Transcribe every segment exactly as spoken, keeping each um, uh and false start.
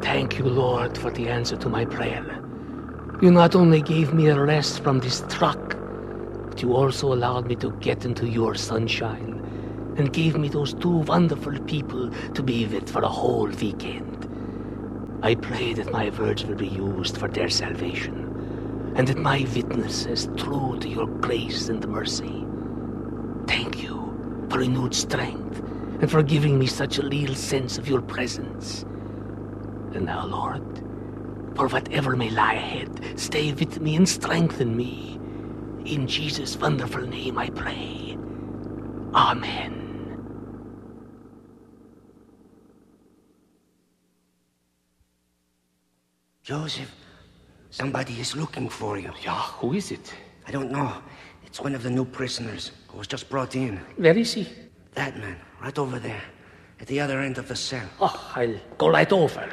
Thank you, Lord, for the answer to my prayer. You not only gave me a rest from this truck, but you also allowed me to get into your sunshine and gave me those two wonderful people to be with for a whole weekend. I pray that my words will be used for their salvation, and that my witness is true to your grace and mercy. Thank you for renewed strength and for giving me such a real sense of your presence. And now, Lord, for whatever may lie ahead, stay with me and strengthen me. In Jesus' wonderful name I pray. Amen. Joseph, somebody is looking for you. Yeah, who is it? I don't know. It's one of the new prisoners who was just brought in. Where is he? That man, right over there, at the other end of the cell. Oh, I'll go right over.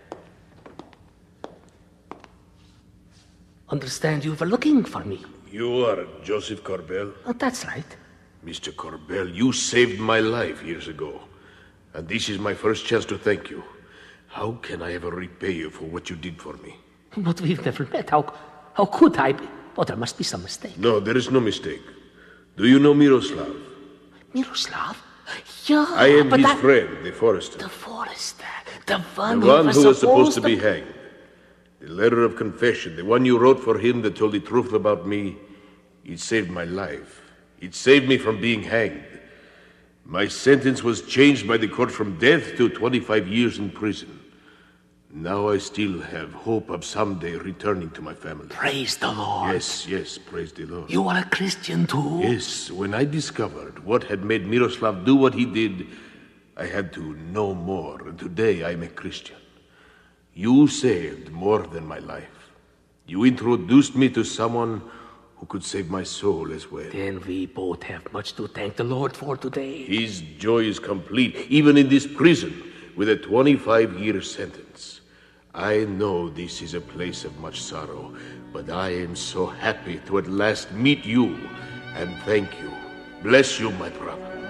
Understand you were looking for me. You are Joseph Corbel? Oh, that's right. Mister Corbel, you saved my life years ago. And this is my first chance to thank you. How can I ever repay you for what you did for me? But we've never met. How, how could I be? Oh, there must be some mistake. No, there is no mistake. Do you know Miroslav? Miroslav? Yeah, I am but his I... friend, the forester. The forester. The one, The one who was who was supposed, supposed to be hanged. The letter of confession, the one you wrote for him that told the truth about me, it saved my life. It saved me from being hanged. My sentence was changed by the court from death to twenty-five years in prison. Now I still have hope of someday returning to my family. Praise the Lord. Yes, yes, praise the Lord. You are a Christian too? Yes, when I discovered what had made Miroslav do what he did, I had to know more, and today I am a Christian. You saved more than my life. You introduced me to someone who could save my soul as well. Then we both have much to thank the Lord for today. His joy is complete, even in this prison, with a twenty-five year sentence. I know this is a place of much sorrow, but I am so happy to at last meet you, and thank you. Bless you, my brother.